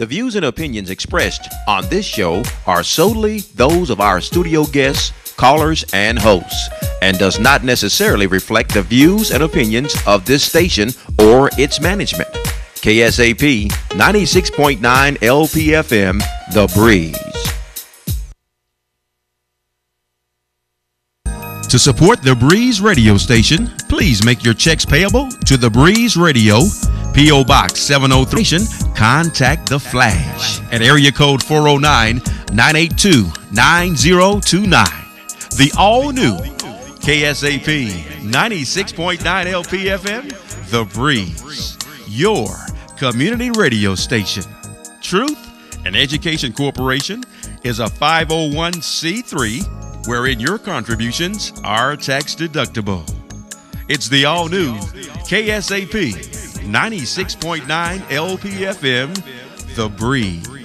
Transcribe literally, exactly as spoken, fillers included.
The views and opinions expressed on this show are solely those of our studio guests, callers, and hosts, and does not necessarily reflect the views and opinions of this station or its management. K S A P ninety-six point nine L P F M, The Breeze. To support The Breeze radio station, please make your checks payable to The Breeze Radio, P O Box seven oh three, Contact The Flash at area code four oh nine, nine eight two, nine oh two nine. The all-new K S A P ninety-six point nine L P F M, The Breeze, your community radio station. Truth and Education Corporation is a five oh one c three wherein your contributions are tax deductible. It's the all-new K S A P ninety-six point nine L P F M, The Breeze.